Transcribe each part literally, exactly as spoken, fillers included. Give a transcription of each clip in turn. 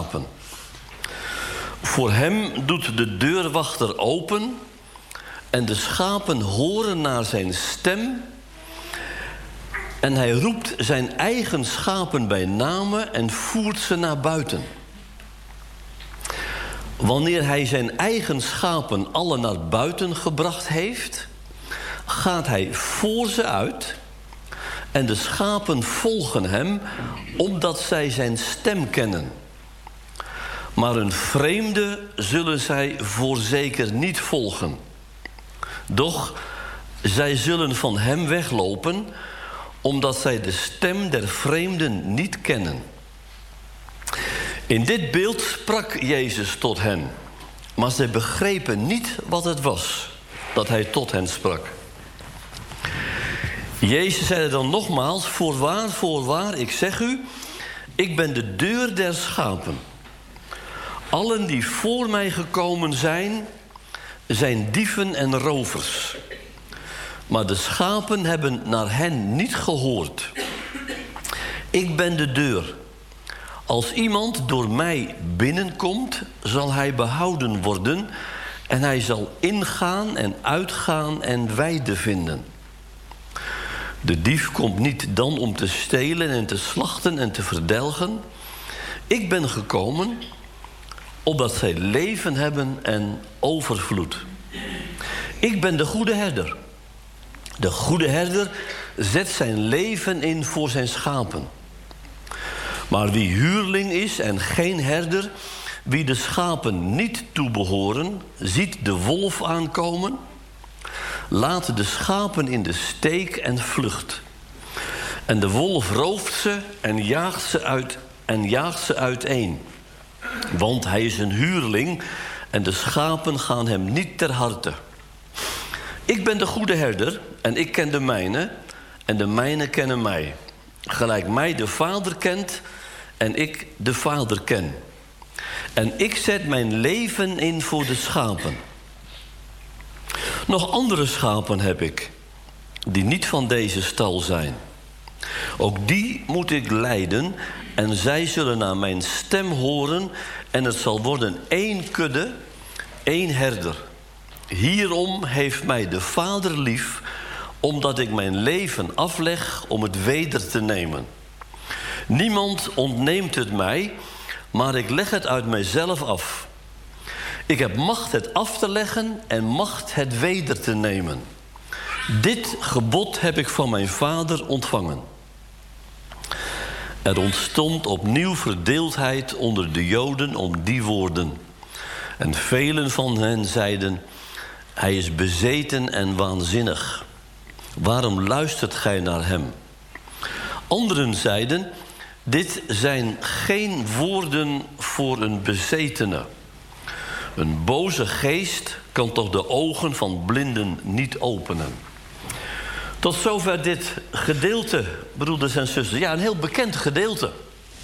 schapen. Voor hem doet de deurwachter open en de schapen horen naar zijn stem. En hij roept zijn eigen schapen bij name en voert ze naar buiten. Wanneer hij zijn eigen schapen alle naar buiten gebracht heeft, gaat hij voor ze uit en de schapen volgen hem, omdat zij zijn stem kennen. Maar een vreemde zullen zij voorzeker niet volgen. Doch zij zullen van hem weglopen, omdat zij de stem der vreemden niet kennen. In dit beeld sprak Jezus tot hen, maar zij begrepen niet wat het was dat hij tot hen sprak. Jezus zei dan nogmaals, voorwaar, voorwaar, ik zeg u, ik ben de deur der schapen. Allen die voor mij gekomen zijn, zijn dieven en rovers. Maar de schapen hebben naar hen niet gehoord. Ik ben de deur. Als iemand door mij binnenkomt, zal hij behouden worden en hij zal ingaan en uitgaan en weide vinden. De dief komt niet dan om te stelen en te slachten en te verdelgen. Ik ben gekomen opdat zij leven hebben en overvloed. Ik ben de goede herder. De goede herder zet zijn leven in voor zijn schapen. Maar wie huurling is en geen herder, wie de schapen niet toebehoren, ziet de wolf aankomen, laat de schapen in de steek en vlucht. En de wolf rooft ze en jaagt ze uit en jaagt ze uiteen. Want hij is een huurling en de schapen gaan hem niet ter harte. Ik ben de goede herder en ik ken de mijne en de mijne kennen mij. Gelijk mij de Vader kent en ik de Vader ken. En ik zet mijn leven in voor de schapen. Nog andere schapen heb ik, die niet van deze stal zijn. Ook die moet ik leiden en zij zullen naar mijn stem horen en het zal worden één kudde, één herder. Hierom heeft mij de Vader lief, omdat ik mijn leven afleg om het weder te nemen. Niemand ontneemt het mij, maar ik leg het uit mijzelf af. Ik heb macht het af te leggen en macht het weder te nemen. Dit gebod heb ik van mijn Vader ontvangen. Er ontstond opnieuw verdeeldheid onder de Joden om die woorden. En velen van hen zeiden, hij is bezeten en waanzinnig. Waarom luistert gij naar hem? Anderen zeiden, dit zijn geen woorden voor een bezetene. Een boze geest kan toch de ogen van blinden niet openen. Tot zover dit gedeelte, broeders en zusters. Ja, een heel bekend gedeelte.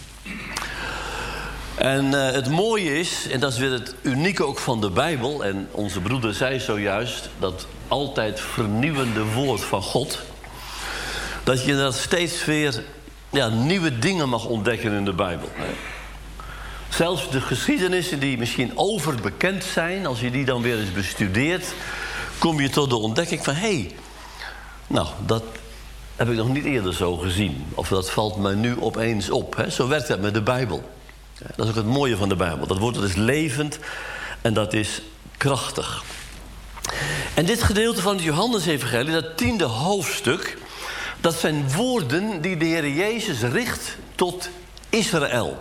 En uh, het mooie is, en dat is weer het unieke ook van de Bijbel, en onze broeder zei zojuist, dat altijd vernieuwende woord van God, dat je dat steeds weer ja, nieuwe dingen mag ontdekken in de Bijbel. Zelfs de geschiedenissen die misschien overbekend zijn, als je die dan weer eens bestudeert, kom je tot de ontdekking van, hé, hey, nou, dat heb ik nog niet eerder zo gezien. Of dat valt mij nu opeens op. Hè? Zo werkt het met de Bijbel. Dat is ook het mooie van de Bijbel. Dat woord dat is levend en dat is krachtig. En dit gedeelte van het Johannesevangelie, dat tiende hoofdstuk, dat zijn woorden die de Heer Jezus richt tot Israël.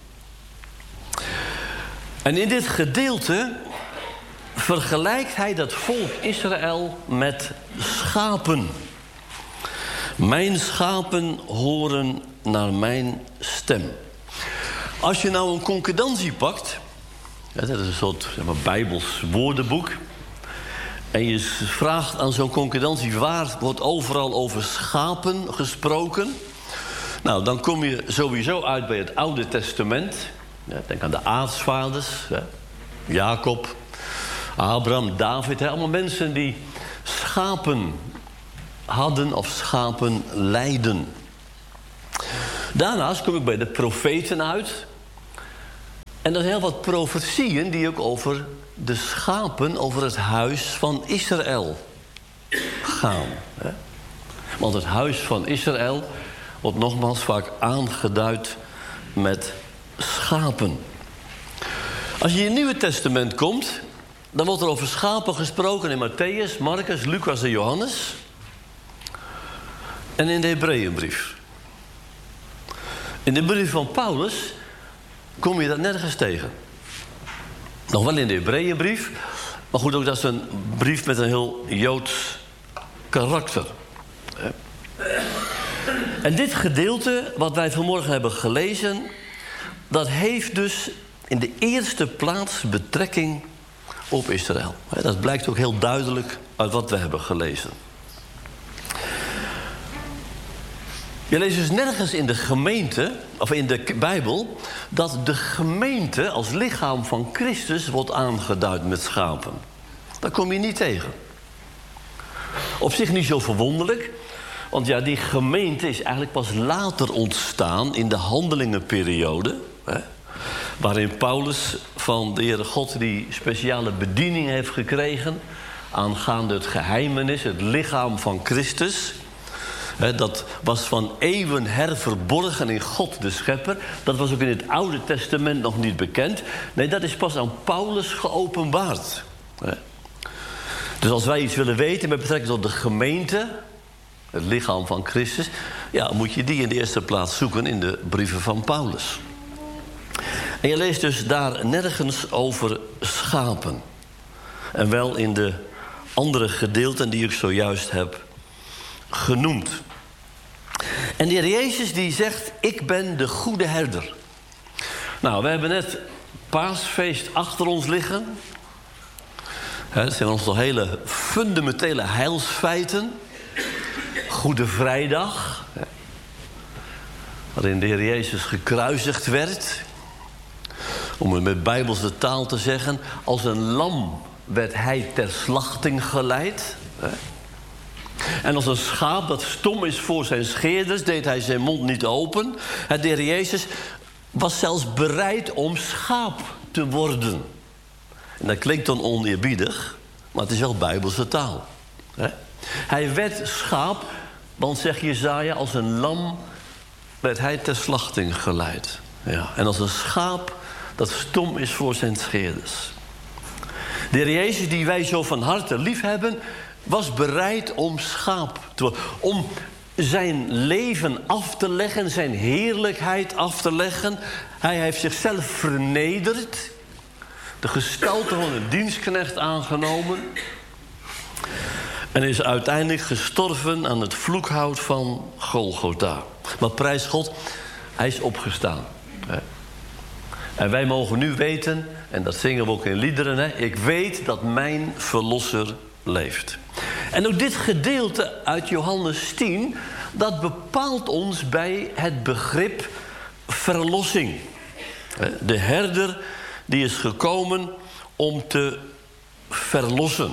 En in dit gedeelte vergelijkt hij dat volk Israël met schapen. Mijn schapen horen naar mijn stem. Als je nou een concordantie pakt, dat is een soort zeg maar, Bijbels woordenboek, en je vraagt aan zo'n concordantie waar wordt overal over schapen gesproken, nou, dan kom je sowieso uit bij het Oude Testament. Ja, denk aan de aartsvaders, ja, Jacob, Abraham, David, hè, allemaal mensen die schapen hadden of schapen leidden. Daarnaast kom ik bij de profeten uit. En er zijn heel wat profetieën die ook over de schapen, over het huis van Israël gaan. Hè? Want het huis van Israël wordt nogmaals vaak aangeduid met schapen. Als je in het Nieuwe Testament komt, dan wordt er over schapen gesproken in Matthäus, Marcus, Lucas en Johannes. En in de Hebreeënbrief. In de brief van Paulus kom je dat nergens tegen. Nog wel in de Hebreeënbrief, maar goed, ook dat is een brief met een heel Joods karakter. En dit gedeelte, wat wij vanmorgen hebben gelezen, dat heeft dus in de eerste plaats betrekking op Israël. Dat blijkt ook heel duidelijk uit wat we hebben gelezen. Je leest dus nergens in de gemeente, of in de Bijbel, dat de gemeente als lichaam van Christus wordt aangeduid met schapen. Dat kom je niet tegen. Op zich niet zo verwonderlijk, want ja, die gemeente is eigenlijk pas later ontstaan in de handelingenperiode, hè, waarin Paulus van de Heere God die speciale bediening heeft gekregen aangaande het geheimenis, het lichaam van Christus. He, dat was van eeuwen her verborgen in God de Schepper. Dat was ook in het Oude Testament nog niet bekend. Nee, dat is pas aan Paulus geopenbaard. He. Dus als wij iets willen weten met betrekking tot de gemeente, het lichaam van Christus, ja, moet je die in de eerste plaats zoeken in de brieven van Paulus. En je leest dus daar nergens over schapen. En wel in de andere gedeelten die ik zojuist heb genoemd. En de Heer Jezus die zegt, ik ben de goede herder. Nou, we hebben net Paasfeest achter ons liggen. He, dat zijn onze hele fundamentele heilsfeiten. Goede Vrijdag, he, waarin de Heer Jezus gekruisigd werd. Om het met bijbelse taal te zeggen, als een lam werd hij ter slachting geleid. He. En als een schaap dat stom is voor zijn scheerders, deed hij zijn mond niet open. De Heer Jezus was zelfs bereid om schaap te worden. En dat klinkt dan oneerbiedig, maar het is wel bijbelse taal. Hij werd schaap, want zegt Jesaja, als een lam werd hij ter slachting geleid. Ja, en als een schaap dat stom is voor zijn scheerders. De Heer Jezus, die wij zo van harte lief hebben, was bereid om schaap te worden. Om zijn leven af te leggen, zijn heerlijkheid af te leggen. Hij heeft zichzelf vernederd. De gestalte van een dienstknecht aangenomen. En is uiteindelijk gestorven aan het vloekhout van Golgotha. Maar prijs God, hij is opgestaan. En wij mogen nu weten, en dat zingen we ook in liederen, hè, ik weet dat mijn verlosser leeft. En ook dit gedeelte uit Johannes tien, dat bepaalt ons bij het begrip verlossing. De herder die is gekomen om te verlossen.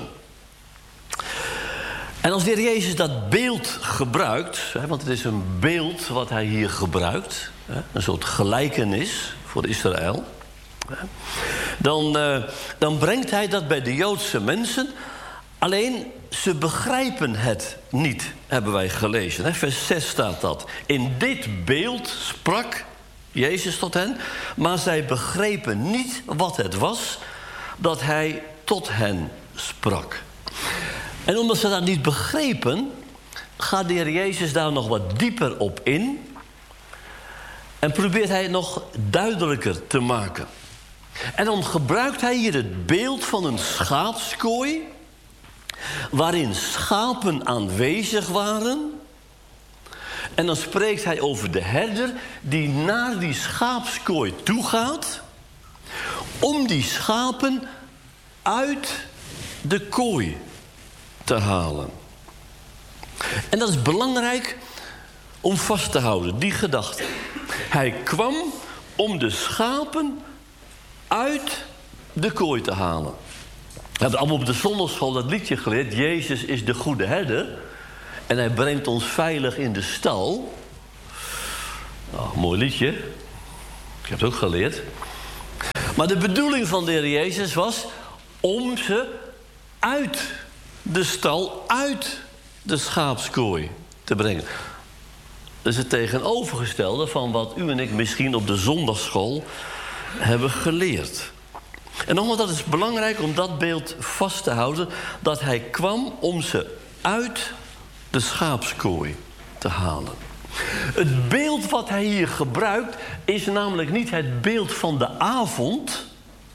En als de Heer Jezus dat beeld gebruikt, want het is een beeld wat hij hier gebruikt, een soort gelijkenis voor Israël, dan, dan brengt hij dat bij de Joodse mensen. Alleen, ze begrijpen het niet, hebben wij gelezen. Vers zes staat dat. In dit beeld sprak Jezus tot hen, maar zij begrepen niet wat het was dat hij tot hen sprak. En omdat ze dat niet begrepen, gaat de Heer Jezus daar nog wat dieper op in en probeert hij het nog duidelijker te maken. En dan gebruikt hij hier het beeld van een schaapskooi, waarin schapen aanwezig waren. En dan spreekt hij over de herder die naar die schaapskooi toe gaat om die schapen uit de kooi te halen. En dat is belangrijk om vast te houden, die gedachte. Hij kwam om de schapen uit de kooi te halen. We hebben allemaal op de zondagschool dat liedje geleerd. Jezus is de goede herder. En hij brengt ons veilig in de stal. Oh, mooi liedje. Ik heb het ook geleerd. Maar de bedoeling van de Heer Jezus was om ze uit de stal, uit de schaapskooi te brengen. Dat is het tegenovergestelde van wat u en ik misschien op de zondagsschool hebben geleerd. En nogmaals, dat is belangrijk om dat beeld vast te houden, dat hij kwam om ze uit de schaapskooi te halen. Het beeld wat hij hier gebruikt is namelijk niet het beeld van de avond,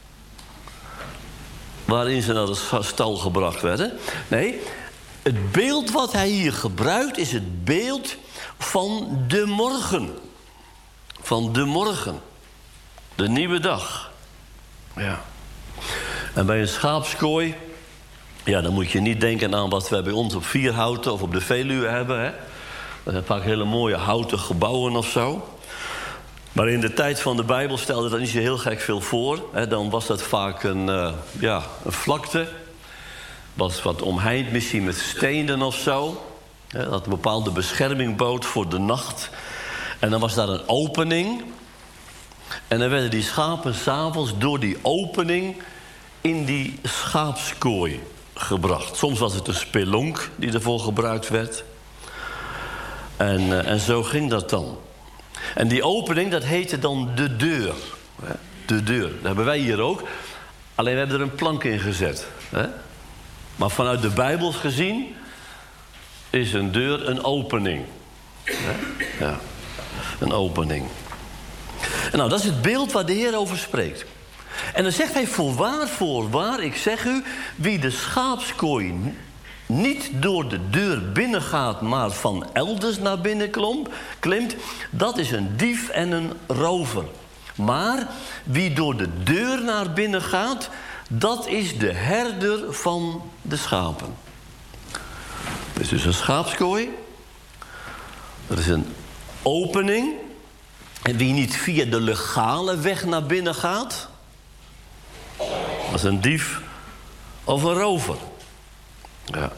waarin ze naar de stal gebracht werden. Nee, het beeld wat hij hier gebruikt is het beeld van de morgen. Van de morgen. De nieuwe dag. Ja. En bij een schaapskooi, ja, dan moet je niet denken aan wat wij bij ons op Vierhouten of op de Veluwe hebben. Hè? Dat zijn vaak hele mooie houten gebouwen of zo. Maar in de tijd van de Bijbel stelde dat niet zo heel gek veel voor. Hè? Dan was dat vaak een, uh, ja, een vlakte. Was wat omheind, misschien met stenen of zo. Hè? Dat een bepaalde bescherming bood voor de nacht. En dan was daar een opening. En dan werden die schapen 's avonds door die opening in die schaapskooi gebracht. Soms was het een spelonk die ervoor gebruikt werd. En, uh, en zo ging dat dan. En die opening, dat heette dan de deur. De deur, dat hebben wij hier ook. Alleen we hebben er een plank in gezet. Maar vanuit de Bijbel gezien is een deur een opening. Ja, een opening. En nou, dat is het beeld waar de Heer over spreekt. En dan zegt hij, voorwaar, voorwaar, ik zeg u, wie de schaapskooi niet door de deur binnengaat, maar van elders naar binnen klom, klimt, dat is een dief en een rover. Maar wie door de deur naar binnen gaat, dat is de herder van de schapen. Er is dus een schaapskooi. Er is een opening. En wie niet via de legale weg naar binnen gaat, dat is een dief of een rover. Ja.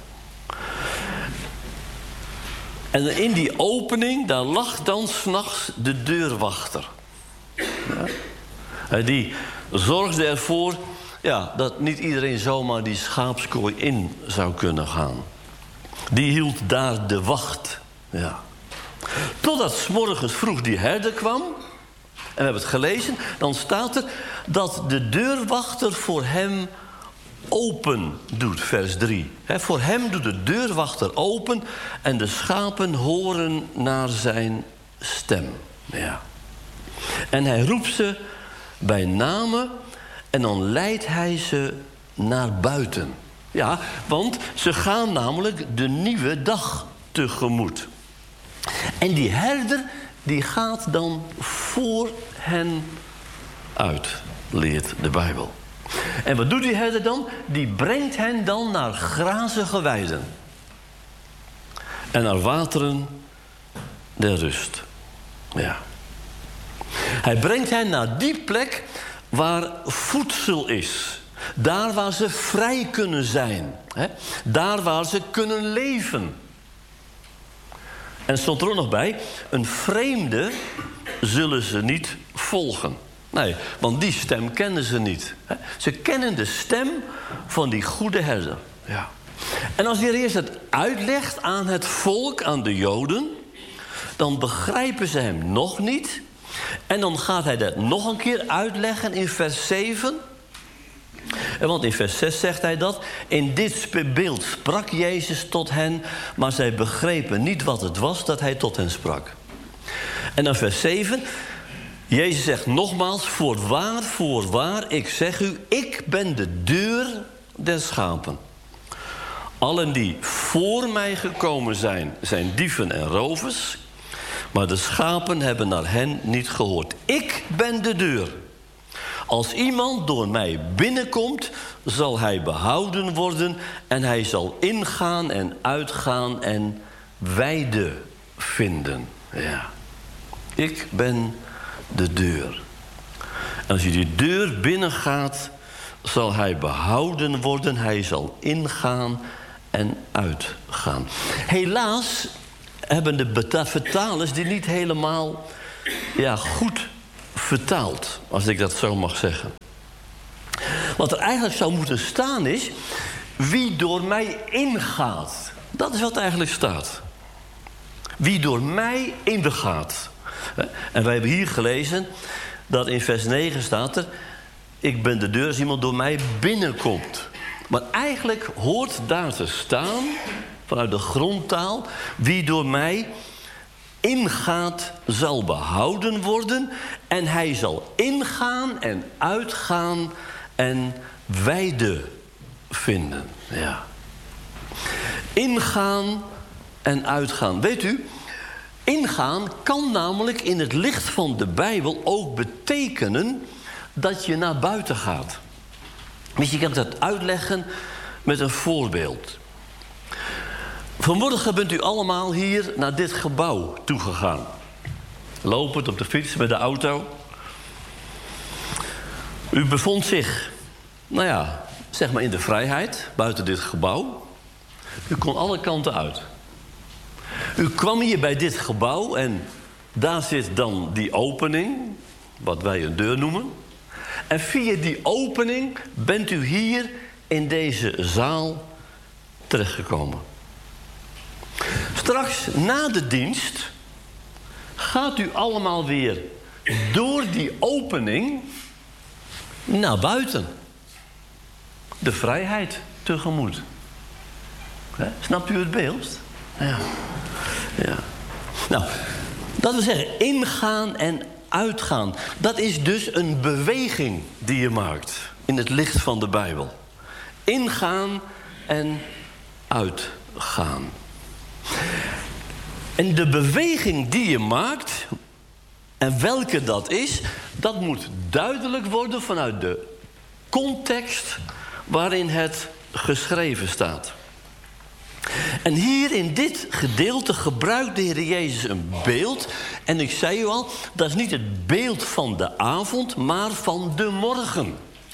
En in die opening, daar lag dan 's nachts de deurwachter. Ja. En die zorgde ervoor, ja, dat niet iedereen zomaar die schaapskooi in zou kunnen gaan. Die hield daar de wacht. Ja. Totdat 's morgens vroeg die herder kwam. En we hebben het gelezen. Dan staat er dat de deurwachter voor hem open doet, vers drie. He, voor hem doet de deurwachter open en de schapen horen naar zijn stem. Ja. En hij roept ze bij name en dan leidt hij ze naar buiten. Ja, want ze gaan namelijk de nieuwe dag tegemoet. En die herder die gaat dan voor hen uit, leert de Bijbel. En wat doet die herder dan? Die brengt hen dan naar grazige weiden. En naar wateren der rust. Ja. Hij brengt hen naar die plek waar voedsel is. Daar waar ze vrij kunnen zijn. Hè? Daar waar ze kunnen leven. En er stond er ook nog bij, een vreemde zullen ze niet volgen. Nee, want die stem kennen ze niet. Ze kennen de stem van die goede herder. Ja. En als hij eerst het uitlegt aan het volk, aan de Joden, dan begrijpen ze hem nog niet. En dan gaat hij dat nog een keer uitleggen in vers zeven. En want in vers zes zegt hij dat. In dit beeld sprak Jezus tot hen, maar zij begrepen niet wat het was dat hij tot hen sprak. En dan vers zeven. Jezus zegt nogmaals, voorwaar, voorwaar, ik zeg u, ik ben de deur der schapen. Allen die voor mij gekomen zijn, zijn dieven en rovers, maar de schapen hebben naar hen niet gehoord. Ik ben de deur. Als iemand door mij binnenkomt, zal hij behouden worden en hij zal ingaan en uitgaan en weide vinden. Ja. Ik ben de deur. En als je die deur binnengaat, zal hij behouden worden. Hij zal ingaan en uitgaan. Helaas hebben de vertalers die niet helemaal ja, goed vertaald, als ik dat zo mag zeggen. Wat er eigenlijk zou moeten staan is, wie door mij ingaat. Dat is wat er eigenlijk staat. Wie door mij ingaat. En wij hebben hier gelezen dat in vers negen staat er, ik ben de deur als iemand door mij binnenkomt. Maar eigenlijk hoort daar te staan, vanuit de grondtaal, wie door mij ingaat zal behouden worden. En hij zal ingaan en uitgaan en weide vinden. Ja. Ingaan en uitgaan. Weet u, ingaan kan namelijk in het licht van de Bijbel ook betekenen dat je naar buiten gaat. Misschien kan ik dat uitleggen met een voorbeeld. Vanmorgen bent u allemaal hier naar dit gebouw toegegaan. Lopend op de fiets met de auto. U bevond zich, nou ja, zeg maar in de vrijheid, buiten dit gebouw. U kon alle kanten uit. U kwam hier bij dit gebouw en daar zit dan die opening, wat wij een deur noemen. En via die opening bent u hier in deze zaal terechtgekomen. Straks na de dienst gaat u allemaal weer door die opening naar buiten. De vrijheid tegemoet. He? Snapt u het beeld? Ja. Ja. Nou, dat wil zeggen, ingaan en uitgaan. Dat is dus een beweging die je maakt in het licht van de Bijbel. Ingaan en uitgaan. En de beweging die je maakt, en welke dat is, dat moet duidelijk worden vanuit de context waarin het geschreven staat. En hier in dit gedeelte gebruikt de Heer Jezus een beeld. En ik zei u al, dat is niet het beeld van de avond, maar van de morgen.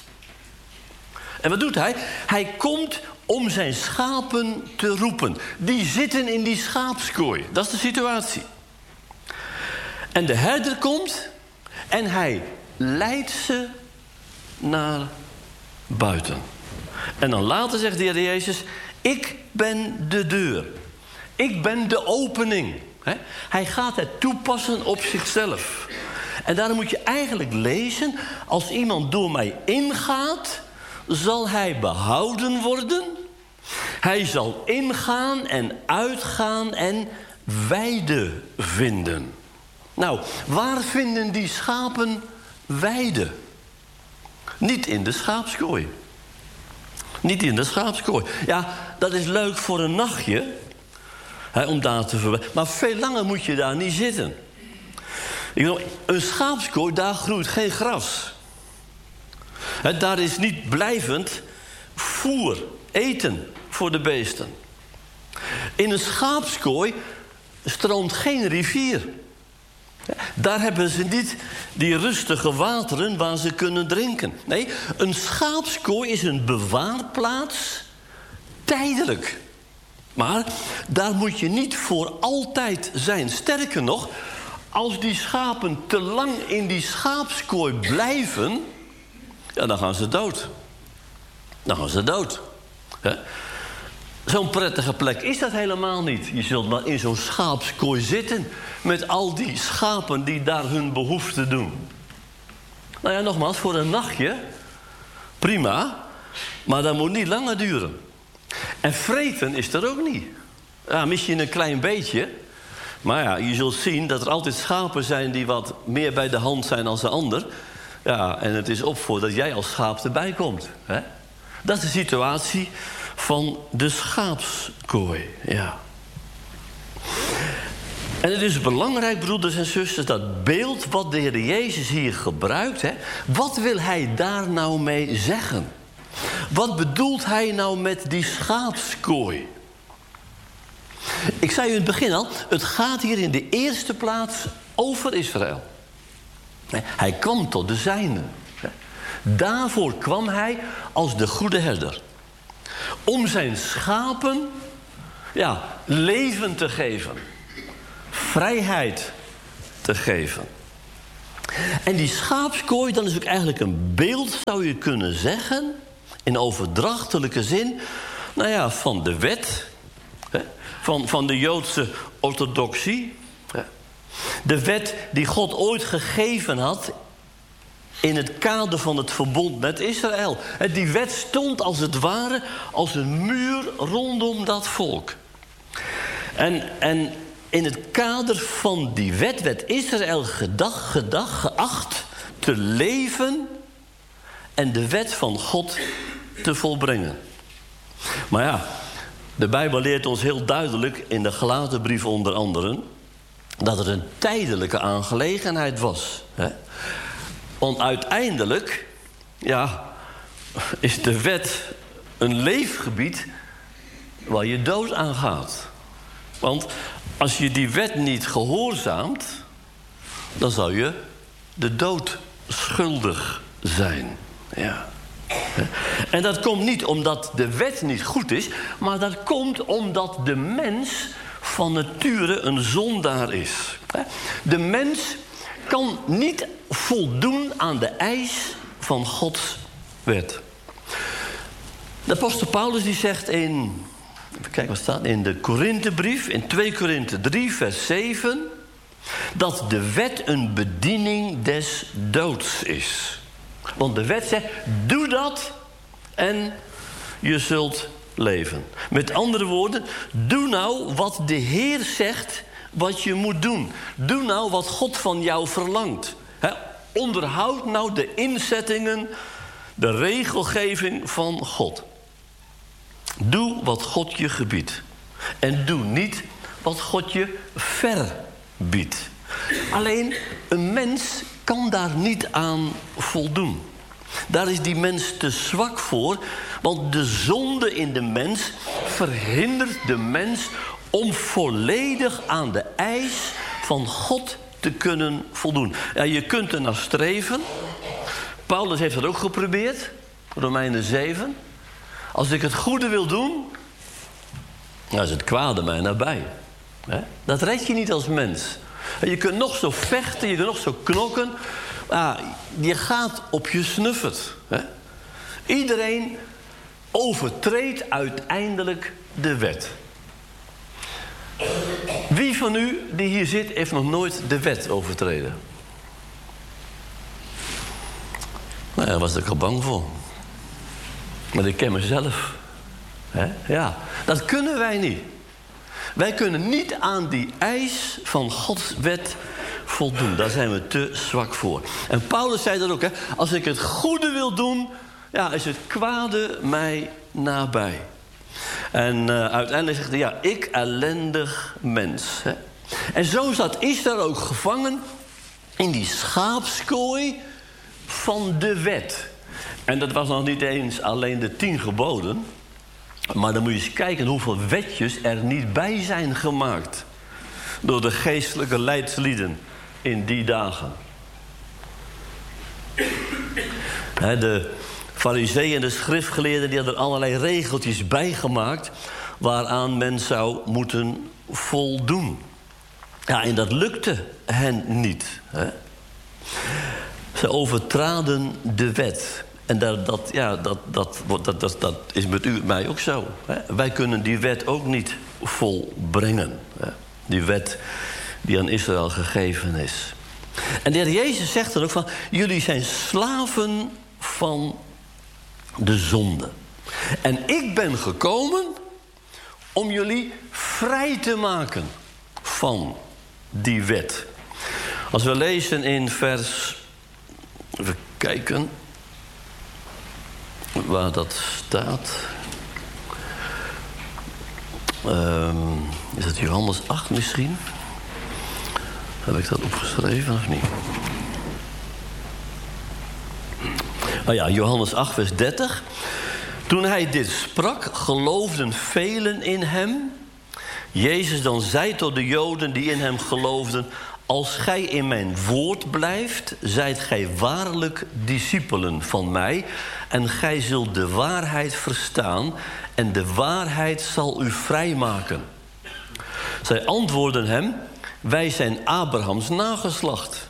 En wat doet hij? Hij komt om zijn schapen te roepen. Die zitten in die schaapskooi. Dat is de situatie. En de herder komt en hij leidt ze naar buiten. En dan later zegt de Heer Jezus, ik ben de deur. Ik ben de opening. He? Hij gaat het toepassen op zichzelf. En daarom moet je eigenlijk lezen, als iemand door mij ingaat, zal hij behouden worden. Hij zal ingaan en uitgaan en weide vinden. Nou, waar vinden die schapen weide? Niet in de schaapskooi. Niet in de schaapskooi. Ja, dat is leuk voor een nachtje, hè, om daar te verblijven. Maar veel langer moet je daar niet zitten. Ik bedoel, een schaapskooi, daar groeit geen gras. Hè, daar is niet blijvend voer, eten voor de beesten. In een schaapskooi stroomt geen rivier. Daar hebben ze niet die rustige wateren waar ze kunnen drinken. Nee, een schaapskooi is een bewaarplaats, tijdelijk. Maar daar moet je niet voor altijd zijn. Sterker nog, als die schapen te lang in die schaapskooi blijven, ja, dan gaan ze dood. Dan gaan ze dood. He? Zo'n prettige plek is dat helemaal niet. Je zult maar in zo'n schaapskooi zitten met al die schapen die daar hun behoefte doen. Nou ja, nogmaals, voor een nachtje, prima, maar dat moet niet langer duren. En vreten is er ook niet. Ja, misschien een klein beetje, maar ja, je zult zien dat er altijd schapen zijn die wat meer bij de hand zijn dan de ander. Ja, en het is op voor dat jij als schaap erbij komt. Hè? Dat is de situatie van de schaapskooi, ja. En het is belangrijk, broeders en zusters, dat beeld wat de Heer Jezus hier gebruikt, hè, wat wil hij daar nou mee zeggen? Wat bedoelt hij nou met die schaapskooi? Ik zei u in het begin al, het gaat hier in de eerste plaats over Israël. Hij kwam tot de zijnen. Daarvoor kwam hij als de goede herder. Om zijn schapen, ja, leven te geven. Vrijheid te geven. En die schaapskooi, dan is ook eigenlijk een beeld, zou je kunnen zeggen, in overdrachtelijke zin, nou ja, van de wet, hè, van, van de Joodse orthodoxie. Hè. De wet die God ooit gegeven had in het kader van het verbond met Israël. Die wet stond als het ware als een muur rondom dat volk. En, en in het kader van die wet werd Israël gedag, gedag, geacht te leven en de wet van God te volbrengen. Maar ja, de Bijbel leert ons heel duidelijk in de Galatenbrief onder andere dat het een tijdelijke aangelegenheid was. Hè? Want uiteindelijk, ja, is de wet een leefgebied waar je dood aan gaat. Want als je die wet niet gehoorzaamt, dan zou je de dood schuldig zijn. Ja. En dat komt niet omdat de wet niet goed is, maar dat komt omdat de mens van nature een zondaar is. De mens kan niet voldoen aan de eis van Gods wet. De apostel Paulus die zegt in, even kijken wat staat, in de Korinthebrief, in twee Korinthe drie, vers zeven, dat de wet een bediening des doods is. Want de wet zegt, doe dat en je zult leven. Met andere woorden, doe nou wat de Heer zegt wat je moet doen. Doe nou wat God van jou verlangt. He, onderhoud nou de inzettingen, de regelgeving van God. Doe wat God je gebiedt. En doe niet wat God je verbiedt. Alleen een mens kan daar niet aan voldoen. Daar is die mens te zwak voor, want de zonde in de mens verhindert de mens om volledig aan de eis van God te kunnen voldoen. Ja, je kunt er naar streven. Paulus heeft dat ook geprobeerd. Romeinen zeven. Als ik het goede wil doen, dan is het kwade mij nabij. He? Dat red je niet als mens. Je kunt nog zo vechten, je kunt nog zo knokken. Maar je gaat op je snuffert. He? Iedereen overtreedt uiteindelijk de wet. Wie van u die hier zit, heeft nog nooit de wet overtreden? Nou, daar was ik al bang voor. Maar ik ken mezelf. He? Ja, dat kunnen wij niet. Wij kunnen niet aan die eis van Gods wet voldoen. Daar zijn we te zwak voor. En Paulus zei dat ook. Hè? Als ik het goede wil doen, ja, is het kwade mij nabij. En uh, uiteindelijk zegt hij, ja, ik ellendig mens. Hè? En zo zat Israël ook gevangen in die schaapskooi van de wet. En dat was nog niet eens alleen de tien geboden. Maar dan moet je eens kijken hoeveel wetjes er niet bij zijn gemaakt. Door de geestelijke leidslieden in die dagen. He, de Farizeeën en de schriftgeleerden die hadden er allerlei regeltjes bijgemaakt waaraan men zou moeten voldoen. Ja, en dat lukte hen niet. Hè? Ze overtraden de wet. En dat, dat, ja, dat, dat, dat, dat, dat is met u en mij ook zo. Hè? Wij kunnen die wet ook niet volbrengen. Hè? Die wet die aan Israël gegeven is. En de Heer Jezus zegt dan ook van, jullie zijn slaven van de zonde. En ik ben gekomen om jullie vrij te maken van die wet. Als we lezen in vers, even kijken waar dat staat. Um, is het Johannes acht misschien? Heb ik dat opgeschreven of niet? Oh ja, Johannes acht, vers dertig. Toen hij dit sprak, geloofden velen in hem. Jezus dan zei tot de Joden die in hem geloofden, als gij in mijn woord blijft, zijt gij waarlijk discipelen van mij, en gij zult de waarheid verstaan, en de waarheid zal u vrijmaken. Zij antwoordden hem, wij zijn Abrahams nageslacht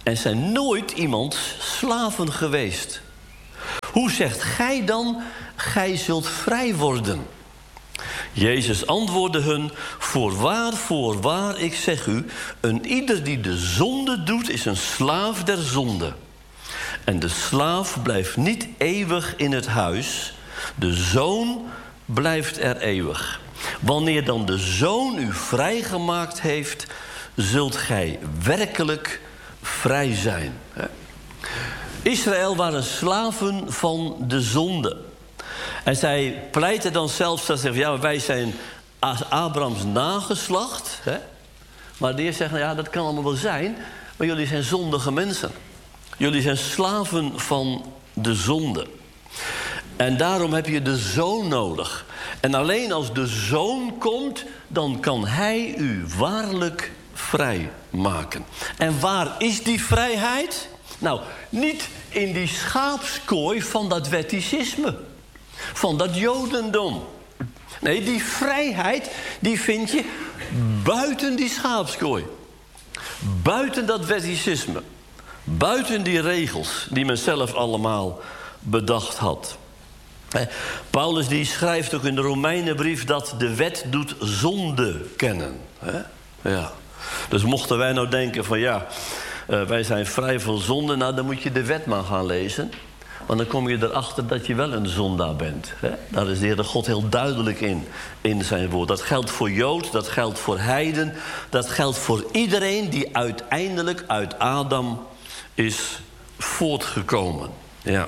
en zijn nooit iemands slaven geweest. Hoe zegt gij dan, gij zult vrij worden? Jezus antwoordde hun, voorwaar, voorwaar, ik zeg u, een ieder die de zonde doet, is een slaaf der zonde. En de slaaf blijft niet eeuwig in het huis, de zoon blijft er eeuwig. Wanneer dan de zoon u vrijgemaakt heeft, zult gij werkelijk vrij zijn. Israël waren slaven van de zonde. En zij pleiten dan zelfs, dat zeggen, ja, wij zijn Abrahams nageslacht. Hè? Maar de Heer zegt, nou ja, dat kan allemaal wel zijn, maar jullie zijn zondige mensen. Jullie zijn slaven van de zonde. En daarom heb je de zoon nodig. En alleen als de zoon komt, dan kan hij u waarlijk vrij maken. En waar is die vrijheid? Nou, niet in die schaapskooi van dat wetticisme. Van dat jodendom. Nee, die vrijheid, die vind je buiten die schaapskooi. Buiten dat wetticisme. Buiten die regels die men zelf allemaal bedacht had. Paulus die schrijft ook in de Romeinenbrief dat de wet doet zonde kennen. Ja. Dus mochten wij nou denken van ja, wij zijn vrij van zonde, nou dan moet je de wet maar gaan lezen. Want dan kom je erachter dat je wel een zondaar bent. Daar is de Heere God heel duidelijk in, in zijn woord. Dat geldt voor Jood, dat geldt voor heiden, dat geldt voor iedereen die uiteindelijk uit Adam is voortgekomen. Ja.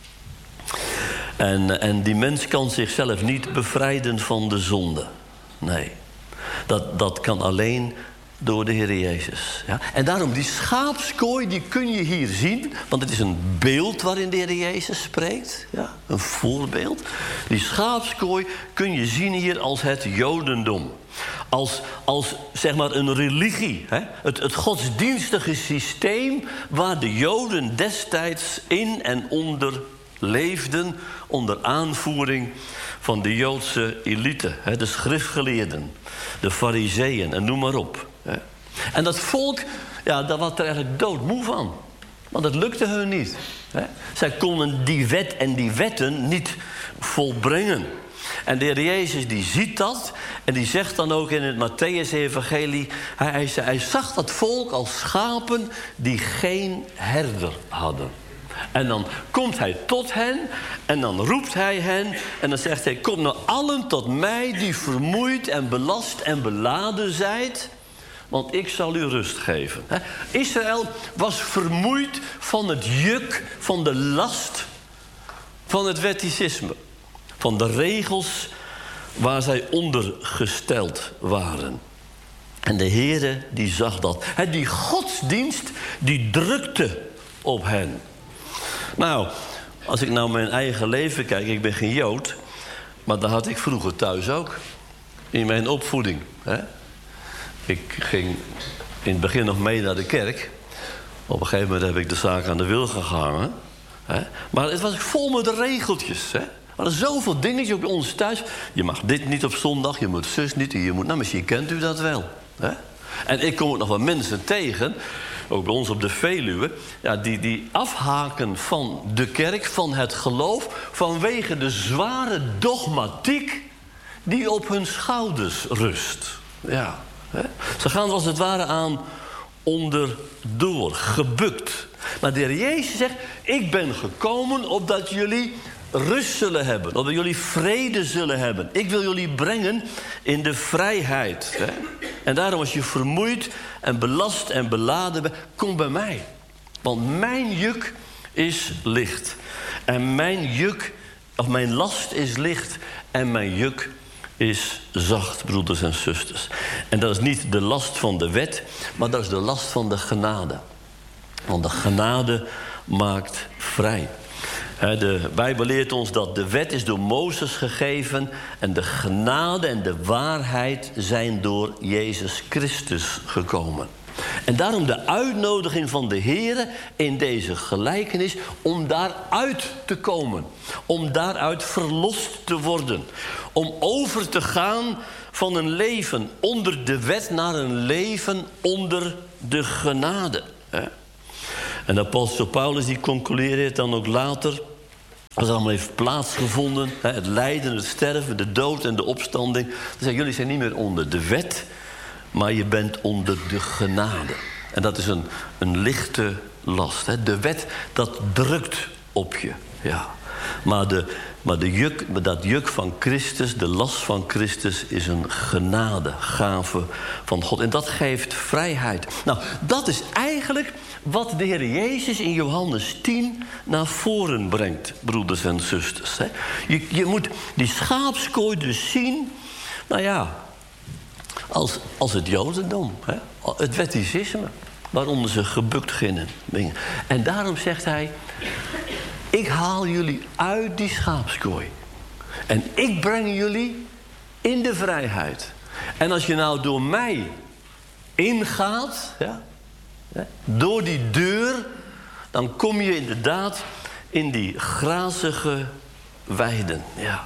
En, en die mens kan zichzelf niet bevrijden van de zonde. Nee, dat, dat kan alleen door de Heer Jezus. Ja? En daarom, die schaapskooi, die kun je hier zien. Want het is een beeld waarin de Heer Jezus spreekt. Ja? Een voorbeeld. Die schaapskooi kun je zien hier als het jodendom. Als, als zeg maar een religie. Hè? Het, het godsdienstige systeem waar de Joden destijds in en onder leefden, onder aanvoering van de Joodse elite. Hè? De schriftgeleerden, de farizeeën en noem maar op. Hè? En dat volk, ja, daar was er eigenlijk doodmoe van. Want het lukte hun niet. Hè? Zij konden die wet en die wetten niet volbrengen. En de Heer Jezus die ziet dat. En die zegt dan ook in het Mattheüs-evangelie, hij, hij, hij zag dat volk als schapen die geen herder hadden. En dan komt hij tot hen en dan roept hij hen en dan zegt hij, kom nou allen tot mij die vermoeid en belast en beladen zijt, want ik zal u rust geven. He? Israël was vermoeid van het juk, van de last van het wetticisme. Van de regels waar zij ondergesteld waren. En de Heere die zag dat. He, die godsdienst die drukte op hen. Nou, als ik nou mijn eigen leven kijk, ik ben geen Jood, maar dat had ik vroeger thuis ook. In mijn opvoeding. Hè? Ik ging in het begin nog mee naar de kerk. Op een gegeven moment heb ik de zaak aan de wilgen gehangen. Hè? Maar het was vol met regeltjes. Hè? Er waren zoveel dingetjes op ons thuis. Je mag dit niet op zondag, je moet zus niet, je moet... Nou, misschien kent u dat wel. Hè? En ik kom ook nog wel mensen tegen, ook bij ons op de Veluwe, ja, die, die afhaken van de kerk, van het geloof, vanwege de zware dogmatiek die op hun schouders rust. Ja, hè? Ze gaan er als het ware aan onderdoor, gebukt. Maar de Heer Jezus zegt, ik ben gekomen opdat jullie rust zullen hebben, opdat jullie vrede zullen hebben. Ik wil jullie brengen in de vrijheid. Hè? En daarom als je vermoeid en belast en beladen bent, kom bij mij. Want mijn juk is licht. En mijn juk, of mijn last is licht. En mijn juk is zacht, broeders en zusters. En dat is niet de last van de wet, maar dat is de last van de genade. Want de genade maakt vrij. De Bijbel leert ons dat de wet is door Mozes gegeven en de genade en de waarheid zijn door Jezus Christus gekomen. En daarom de uitnodiging van de Heere in deze gelijkenis om daaruit te komen. Om daaruit verlost te worden. Om over te gaan van een leven onder de wet naar een leven onder de genade. En de apostel Paulus die concludeert dan ook later, als het allemaal heeft plaatsgevonden, het lijden, het sterven, de dood en de opstanding, dan zeggen jullie zijn niet meer onder de wet, maar je bent onder de genade. En dat is een, een lichte last. Hè. De wet, dat drukt op je. Ja. Maar, de, maar de juk, dat juk van Christus, de last van Christus, is een genadegave van God. En dat geeft vrijheid. Nou, dat is eigenlijk wat de Heer Jezus in Johannes tien naar voren brengt, broeders en zusters. Hè. Je, je moet die schaapskooi dus zien, nou ja, als, als het Jodendom, hè. Het wetticisme, waaronder ze gebukt gingen. En daarom zegt hij, ik haal jullie uit die schaapskooi. En ik breng jullie in de vrijheid. En als je nou door mij ingaat, ja, door die deur, dan kom je inderdaad in die grazige weiden. Ja.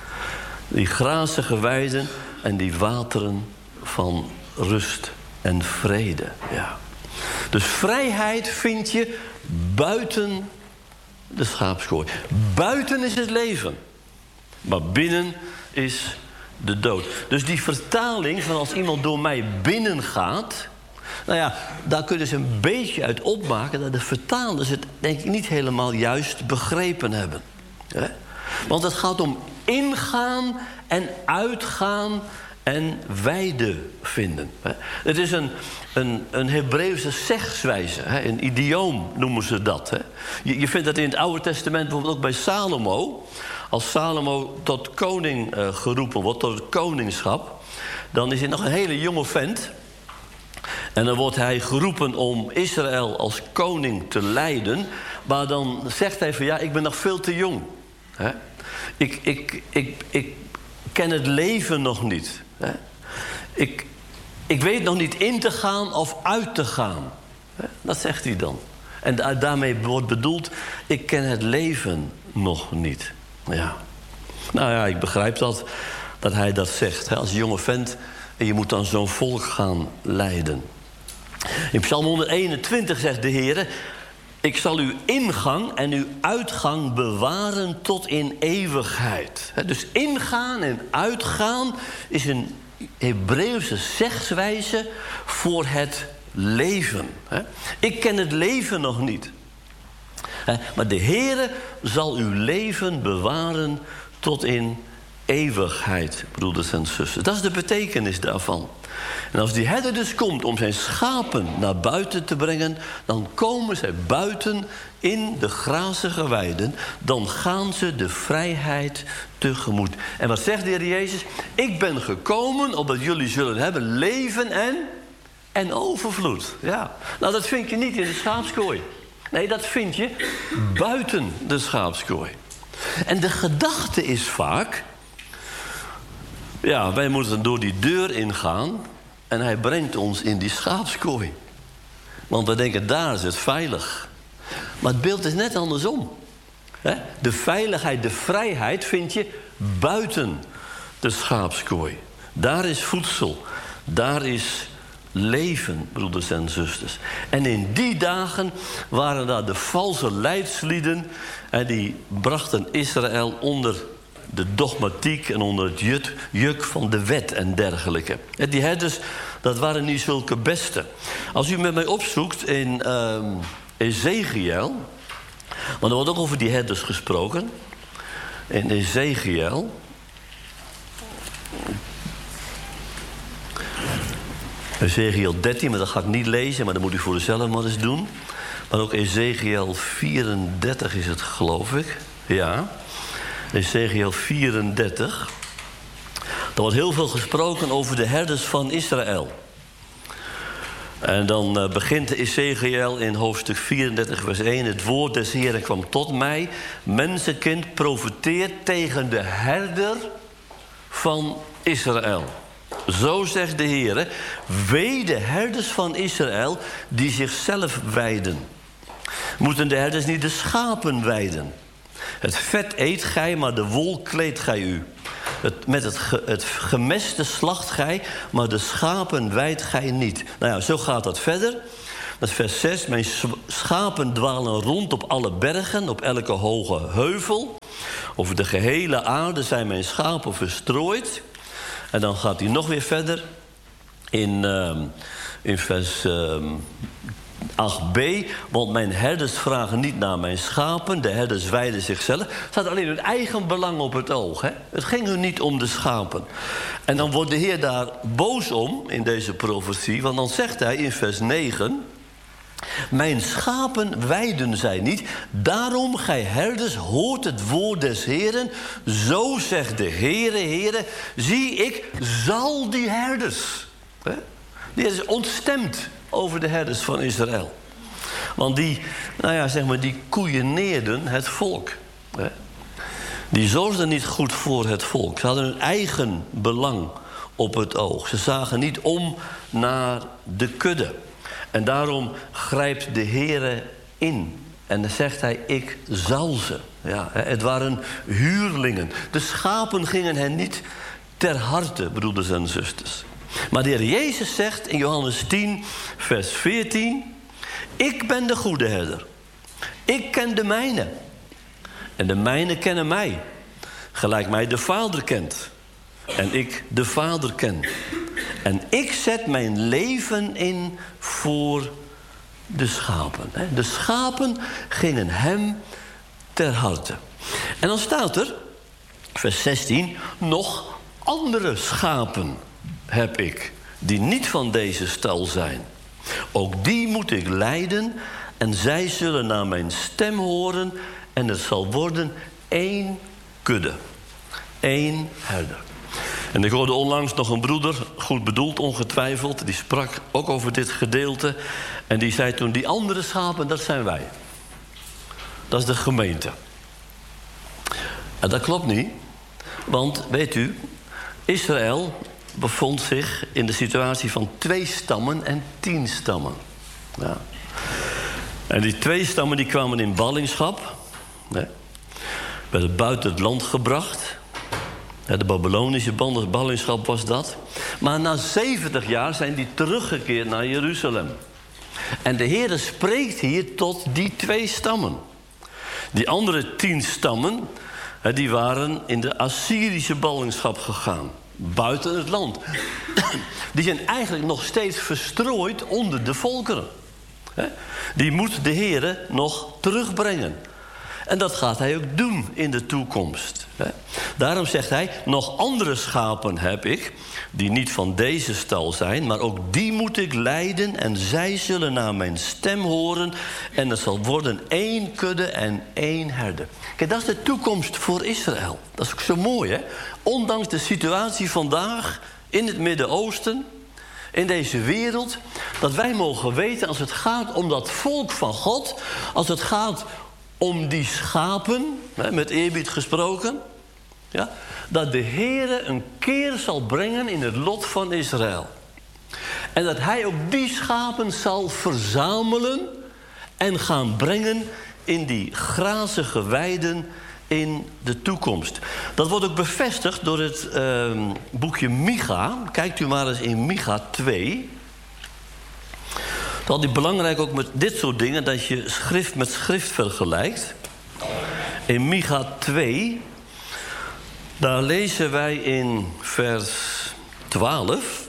Die grazige weiden en die wateren van rust en vrede. Ja. Dus vrijheid vind je buiten de schaapskooi. Buiten is het leven, maar binnen is de dood. Dus die vertaling van als iemand door mij binnen gaat, nou ja, daar kunnen ze een beetje uit opmaken dat de vertalers het denk ik niet helemaal juist begrepen hebben. Hè? Want het gaat om ingaan en uitgaan en weide vinden. Hè? Het is een, een, een Hebreeuwse zegswijze, hè? Een idioom noemen ze dat. Hè? Je, je vindt dat in het Oude Testament bijvoorbeeld ook bij Salomo. Als Salomo tot koning uh, geroepen wordt, tot het koningschap, dan is hij nog een hele jonge vent. En dan wordt hij geroepen om Israël als koning te leiden. Maar dan zegt hij van ja, ik ben nog veel te jong. Hè? Ik, ik, ik, ik ken het leven nog niet. Hè? Ik, ik weet nog niet in te gaan of uit te gaan. Hè? Dat zegt hij dan. En da- daarmee wordt bedoeld, ik ken het leven nog niet. Ja. Nou ja, ik begrijp dat, dat hij dat zegt. Hè? Als jonge vent, en je moet dan zo'n volk gaan leiden. In Psalm honderdeenentwintig zegt de Heer, ik zal uw ingang en uw uitgang bewaren tot in eeuwigheid. Dus ingaan en uitgaan is een Hebreeuwse zegswijze voor het leven. Ik ken het leven nog niet. Maar de Heer zal uw leven bewaren tot in eeuwigheid, broeders en zussen. Dat is de betekenis daarvan. En als die herder dus komt om zijn schapen naar buiten te brengen, dan komen zij buiten in de grazige weiden. Dan gaan ze de vrijheid tegemoet. En wat zegt de Heer Jezus? Ik ben gekomen opdat jullie zullen hebben leven en, en overvloed. Ja. Nou, dat vind je niet in de schaapskooi. Nee, dat vind je buiten de schaapskooi. En de gedachte is vaak, ja, wij moeten door die deur ingaan en hij brengt ons in die schaapskooi. Want we denken, daar is het veilig. Maar het beeld is net andersom. De veiligheid, de vrijheid vind je buiten de schaapskooi. Daar is voedsel, daar is leven, broeders en zusters. En in die dagen waren daar de valse leidslieden en die brachten Israël onder de dogmatiek en onder het juk, juk van de wet en dergelijke. En die herders, dat waren niet zulke beste. Als u met mij opzoekt in uh, Ezekiel, want er wordt ook over die herders gesproken. In Ezekiel, Ezekiel dertien, maar dat ga ik niet lezen, maar dat moet u voor uzelf maar eens doen. Maar ook Ezekiel vierendertig is het, geloof ik. Ja, Ezekiel vierendertig. Er wordt heel veel gesproken over de herders van Israël. En dan uh, begint Ezekiel in hoofdstuk vierendertig, vers één. Het woord des Heeren kwam tot mij. Mensenkind, profeteert tegen de herder van Israël. Zo zegt de Heer, wee de herders van Israël die zichzelf weiden. Moeten de herders niet de schapen weiden? Het vet eet gij, maar de wol kleedt gij u. Het, met het, ge, het gemeste slacht gij, maar de schapen wijdt gij niet. Nou ja, zo gaat dat verder. Dat is vers zes. Mijn schapen dwalen rond op alle bergen, op elke hoge heuvel. Over de gehele aarde zijn mijn schapen verstrooid. En dan gaat hij nog weer verder. In, uh, in vers uh, acht b. Want mijn herders vragen niet naar mijn schapen. De herders wijden zichzelf. Ze hadden alleen hun eigen belang op het oog. Hè? Het ging hun niet om de schapen. En dan wordt de Heer daar boos om in deze profetie. Want dan zegt hij in vers negen... Mijn schapen weiden zij niet. Daarom, gij herders, hoort het woord des Heeren. Zo zegt de Heere, Heere. Zie, ik zal die herders. Hè? Die is ontstemd over de herders van Israël. Want die, nou ja, zeg maar, die koeieneerden het volk. Hè? Die zorgden niet goed voor het volk. Ze hadden hun eigen belang op het oog. Ze zagen niet om naar de kudde. En daarom grijpt de Heere in. En dan zegt hij, ik zal ze. Ja, het waren huurlingen. De schapen gingen hen niet ter harte, broeders en zusters. Maar de Heer Jezus zegt in Johannes tien, vers veertien... Ik ben de goede herder. Ik ken de mijne. En de mijne kennen mij. Gelijk mij de Vader kent. En ik de Vader ken. En ik zet mijn leven in voor de schapen. De schapen gingen hem ter harte. En dan staat er, vers zestien... nog andere schapen heb ik, die niet van deze stal zijn. Ook die moet ik leiden, en zij zullen naar mijn stem horen, en het zal worden één kudde. Één herder. En ik hoorde onlangs nog een broeder, goed bedoeld ongetwijfeld... die sprak ook over dit gedeelte. En die zei toen, die andere schapen, dat zijn wij. Dat is de gemeente. En dat klopt niet. Want, weet u, Israël bevond zich in de situatie van twee stammen en tien stammen. Ja. En die twee stammen die kwamen in ballingschap. Hè, werden buiten het land gebracht. De Babylonische ballingschap was dat. Maar na zeventig jaar zijn die teruggekeerd naar Jeruzalem. En de Heere spreekt hier tot die twee stammen. Die andere tien stammen, die waren in de Assyrische ballingschap gegaan. Buiten het land. Die zijn eigenlijk nog steeds verstrooid onder de volkeren. Die moet de Heere nog terugbrengen. En dat gaat hij ook doen in de toekomst. Daarom zegt hij, nog andere schapen heb ik, die niet van deze stal zijn, maar ook die moet ik leiden, en zij zullen naar mijn stem horen, en er zal worden één kudde en één herder. Kijk, dat is de toekomst voor Israël. Dat is ook zo mooi, hè? Ondanks de situatie vandaag in het Midden-Oosten, in deze wereld, dat wij mogen weten, als het gaat om dat volk van God, als het gaat om die schapen, met eerbied gesproken, ja, dat de Heere een keer zal brengen in het lot van Israël. En dat hij ook die schapen zal verzamelen en gaan brengen in die grazige weiden in de toekomst. Dat wordt ook bevestigd door het uh, boekje Micha. Kijkt u maar eens in Micha twee. Het is altijd belangrijk ook met dit soort dingen, dat je schrift met schrift vergelijkt. In Micha twee, daar lezen wij in vers twaalf.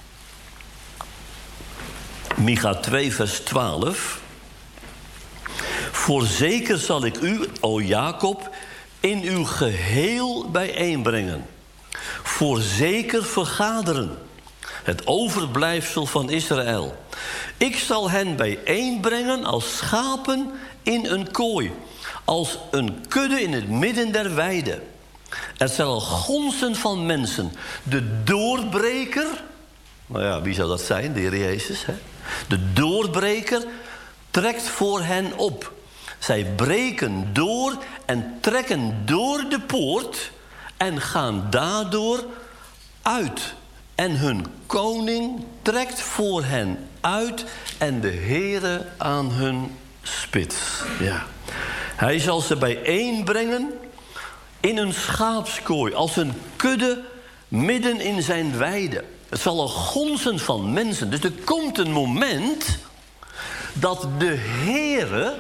Micha twee, vers twaalf. Voorzeker zal ik u, o Jacob, in uw geheel bijeenbrengen. Voorzeker vergaderen. Het overblijfsel van Israël. Ik zal hen bijeenbrengen als schapen in een kooi. Als een kudde in het midden der weide. Er zal gonzen van mensen. De doorbreker. Nou ja, wie zou dat zijn? De Heer Jezus. Hè? De doorbreker trekt voor hen op. Zij breken door en trekken door de poort en gaan daardoor uit. En hun koning trekt voor hen uit en de Heere aan hun spits. Ja. Hij zal ze bijeenbrengen in een schaapskooi, als een kudde midden in zijn weide. Het zal een gonzen van mensen. Dus er komt een moment dat de Heere,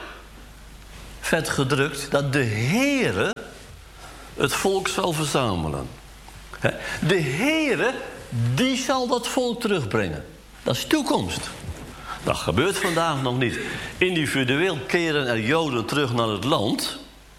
vet gedrukt, dat de Heere het volk zal verzamelen. De Heere, die zal dat volk terugbrengen. Dat is toekomst. Dat gebeurt vandaag nog niet. Individueel keren er Joden terug naar het land.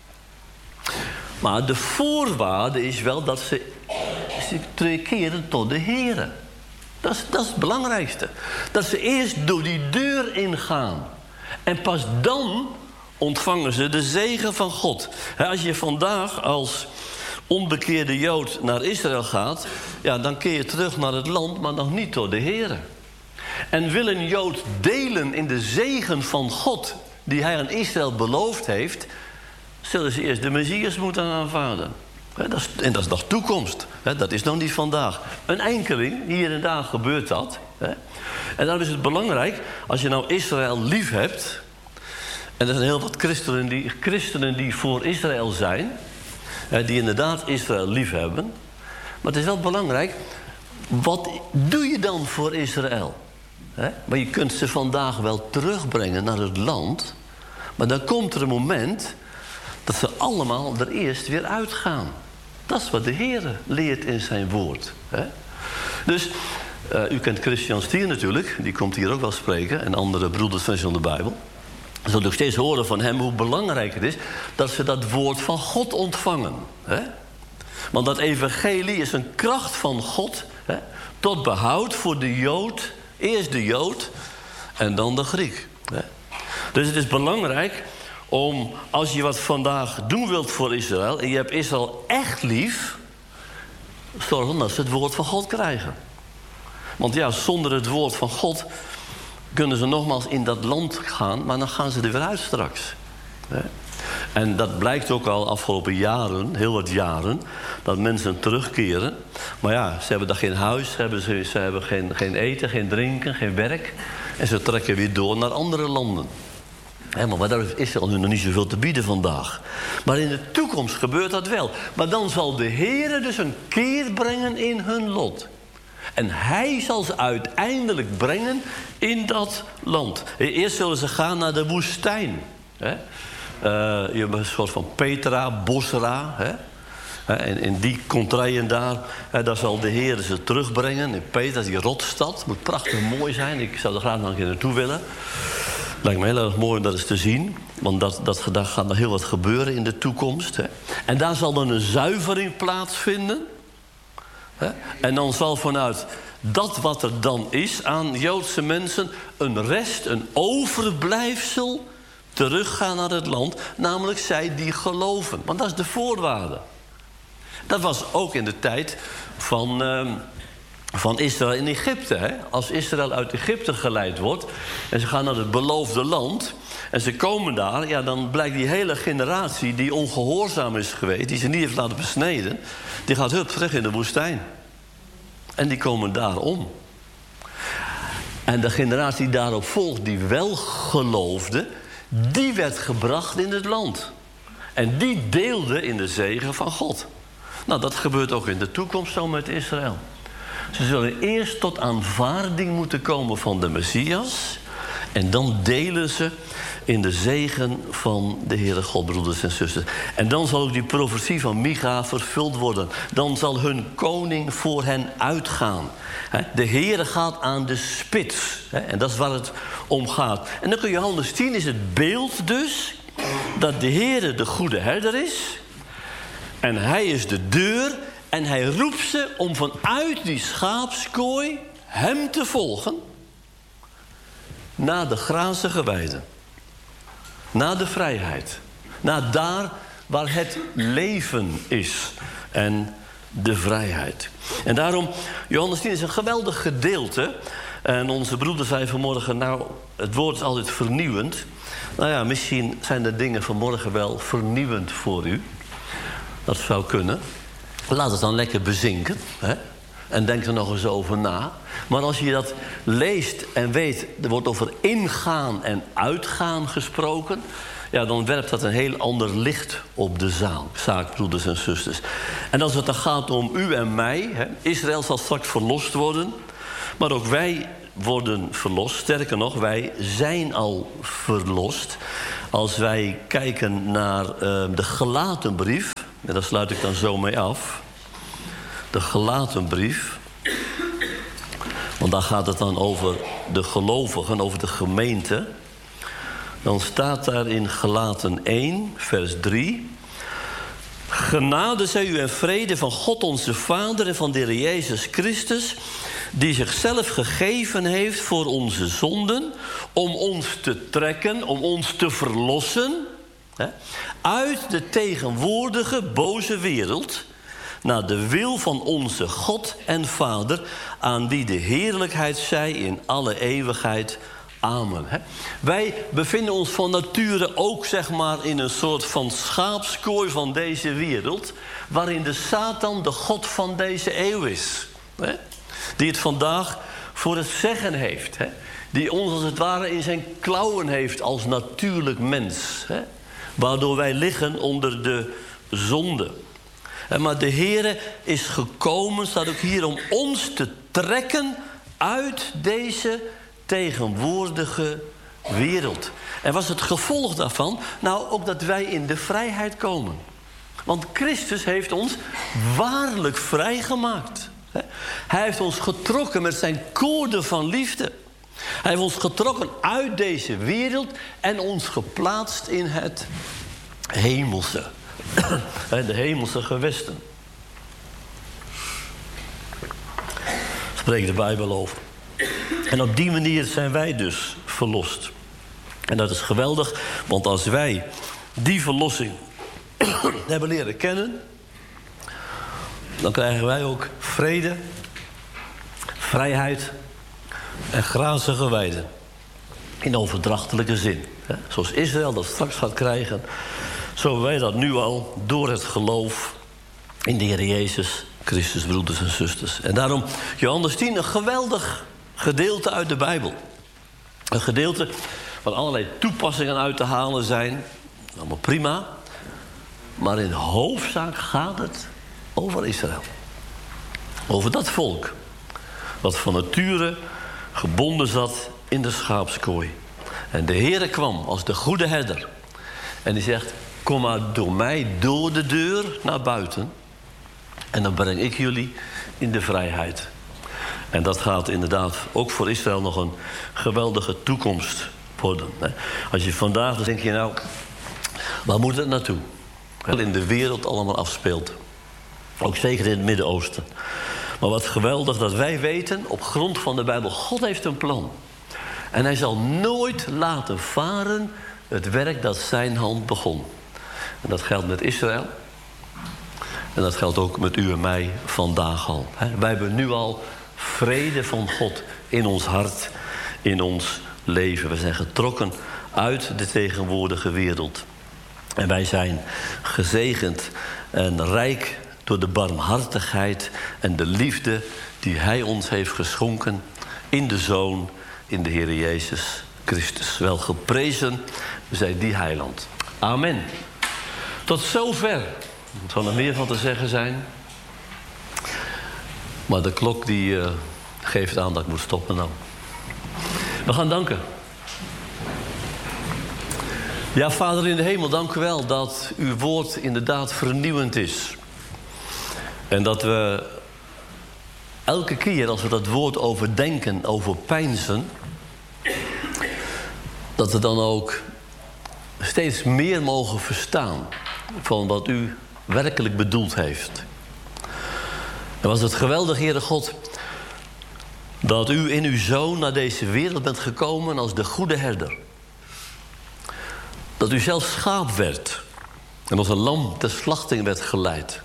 Maar de voorwaarde is wel dat ze, ze terugkeren tot de Heere. Dat is, dat is het belangrijkste. Dat ze eerst door die deur ingaan. En pas dan ontvangen ze de zegen van God. Als je vandaag als onbekeerde Jood naar Israël gaat, ja, dan keer je terug naar het land, maar nog niet door de Heere. En wil een Jood delen in de zegen van God die hij aan Israël beloofd heeft, zullen ze eerst de Messias moeten aanvaarden. He, dat is, en dat is nog toekomst. He, dat is nog niet vandaag. Een enkeling, hier en daar gebeurt dat. He. En daarom is het belangrijk, als je nou Israël lief hebt, en er zijn heel wat christenen die, christenen die voor Israël zijn, he, die inderdaad Israël lief hebben. Maar het is wel belangrijk, wat doe je dan voor Israël? He? Maar je kunt ze vandaag wel terugbrengen naar het land, maar dan komt er een moment dat ze allemaal er eerst weer uitgaan. Dat is wat de Heer leert in zijn woord. Hè? Dus, uh, u kent Christian Stier natuurlijk, die komt hier ook wel spreken, en andere broeders van de Bijbel. We zullen ook steeds horen van hem hoe belangrijk het is dat ze dat woord van God ontvangen. Hè? Want dat evangelie is een kracht van God, hè, tot behoud voor de Jood, eerst de Jood en dan de Griek. Hè? Dus het is belangrijk om, als je wat vandaag doen wilt voor Israël en je hebt Israël echt lief, zorgen dat ze het woord van God krijgen. Want ja, zonder het woord van God kunnen ze nogmaals in dat land gaan, maar dan gaan ze er weer uit straks. En dat blijkt ook al afgelopen jaren, heel wat jaren, dat mensen terugkeren. Maar ja, ze hebben daar geen huis, ze hebben, ze, ze hebben geen, geen eten, geen drinken, geen werk. En ze trekken weer door naar andere landen. He, maar daar heeft Israël nu nog niet zoveel te bieden vandaag. Maar in de toekomst gebeurt dat wel. Maar dan zal de Heer dus een keer brengen in hun lot. En hij zal ze uiteindelijk brengen in dat land. Eerst zullen ze gaan naar de woestijn. He? Uh, je hebt een soort van Petra, Bosra. Hè? En in die contraien daar, hè, daar zal de Heer ze terugbrengen. In Petra, die rotstad, moet prachtig mooi zijn. Ik zou er graag nog een keer naartoe willen. Lijkt me heel erg mooi om dat eens te zien. Want dat, dat, daar gaat nog heel wat gebeuren in de toekomst. Hè? En daar zal dan een zuivering plaatsvinden. Hè? En dan zal vanuit dat wat er dan is aan Joodse mensen een rest, een overblijfsel teruggaan naar het land, namelijk zij die geloven. Want dat is de voorwaarde. Dat was ook in de tijd van, uh, van Israël in Egypte. Hè? Als Israël uit Egypte geleid wordt en ze gaan naar het beloofde land en ze komen daar, ja, dan blijkt die hele generatie die ongehoorzaam is geweest, die ze niet heeft laten besneden, die gaat hup terug in de woestijn. En die komen daar om. En de generatie die daarop volgt, die wel geloofde, die werd gebracht in het land. En die deelde in de zegen van God. Nou, dat gebeurt ook in de toekomst zo met Israël. Ze zullen eerst tot aanvaarding moeten komen van de Messias. En dan delen ze in de zegen van de Heere God, broeders en zusters. En dan zal ook die profetie van Micha vervuld worden. Dan zal hun koning voor hen uitgaan. De Heere gaat aan de spits. En dat is waar het om gaat. En dan kun je Johannes tien is het beeld dus dat de Heere de goede herder is. En hij is de deur. En hij roept ze om vanuit die schaapskooi hem te volgen naar de grazige weiden. Naar de vrijheid. Naar daar waar het leven is. En de vrijheid. En daarom, Johannes tien is een geweldig gedeelte. En onze broeder zei vanmorgen, nou, het woord is altijd vernieuwend. Nou ja, misschien zijn de dingen vanmorgen wel vernieuwend voor u. Dat zou kunnen. Laat het dan lekker bezinken. Hè? En denk er nog eens over na. Maar als je dat leest en weet, er wordt over ingaan en uitgaan gesproken, ja, dan werpt dat een heel ander licht op de zaal, zaak, broeders en zusters. En als het dan gaat om u en mij, hè, Israël zal straks verlost worden, maar ook wij worden verlost. Sterker nog, wij zijn al verlost. Als wij kijken naar uh, de Galatenbrief, en daar sluit ik dan zo mee af. De Galatenbrief. Want daar gaat het dan over de gelovigen, over de gemeente. Dan staat daar in Galaten één, vers drie... Genade zij u en vrede van God onze Vader en van de Heer Jezus Christus, die zichzelf gegeven heeft voor onze zonden, om ons te trekken, om ons te verlossen, hè, uit de tegenwoordige boze wereld, naar de wil van onze God en Vader, aan wie de heerlijkheid zij in alle eeuwigheid. Amen. Hè. Wij bevinden ons van nature ook, zeg maar, in een soort van schaapskooi van deze wereld, waarin de Satan de god van deze eeuw is. Hè. Die het vandaag voor het zeggen heeft. Hè. Die ons als het ware in zijn klauwen heeft als natuurlijk mens. Hè. Waardoor wij liggen onder de zonde. En maar de Heere is gekomen, staat ook hier, om ons te trekken uit deze tegenwoordige wereld. En was het gevolg daarvan? Nou, ook dat wij in de vrijheid komen. Want Christus heeft ons waarlijk vrijgemaakt. Hij heeft ons getrokken met zijn koorden van liefde. Hij heeft ons getrokken uit deze wereld en ons geplaatst in het hemelse. De hemelse gewesten. Spreekt de Bijbel over. En op die manier zijn wij dus verlost. En dat is geweldig, want als wij die verlossing hebben leren kennen, dan krijgen wij ook vrede, vrijheid en grazige weiden. In overdrachtelijke zin. Zoals Israël dat straks gaat krijgen, zo hebben wij dat nu al door het geloof in de Heer Jezus Christus, broeders en zusters. En daarom, Johannes tien, een geweldig gedeelte uit de Bijbel. Een gedeelte waar allerlei toepassingen uit te halen zijn. Allemaal prima. Maar in hoofdzaak gaat het over Israël. Over dat volk. Wat van nature gebonden zat in de schaapskooi. En de Heere kwam als de goede herder. En die zegt, kom maar door mij door de deur naar buiten. En dan breng ik jullie in de vrijheid. En dat gaat inderdaad ook voor Israël nog een geweldige toekomst worden. Als je vandaag, dan denk je nou, waar moet het naartoe? In de wereld allemaal afspeelt. Ook zeker in het Midden-Oosten. Maar wat geweldig dat wij weten, op grond van de Bijbel, God heeft een plan. En hij zal nooit laten varen het werk dat zijn hand begon. En dat geldt met Israël. En dat geldt ook met u en mij vandaag al. Wij hebben nu al vrede van God in ons hart, in ons leven. We zijn getrokken uit de tegenwoordige wereld. En wij zijn gezegend en rijk door de barmhartigheid en de liefde die hij ons heeft geschonken in de Zoon, in de Heer Jezus Christus. Wel geprezen zij die heiland. Amen. Tot zover. Er zal er meer van te zeggen zijn. Maar de klok die uh, geeft aan dat ik moet stoppen nou. We gaan danken. Ja, Vader in de hemel, dank u wel dat uw woord inderdaad vernieuwend is. En dat we elke keer als we dat woord overdenken, overpeinzen, dat we dan ook steeds meer mogen verstaan van wat u werkelijk bedoeld heeft. En was het geweldig, Heere God, dat u in uw Zoon naar deze wereld bent gekomen als de goede herder. Dat u zelf schaap werd en als een lam ter slachting werd geleid.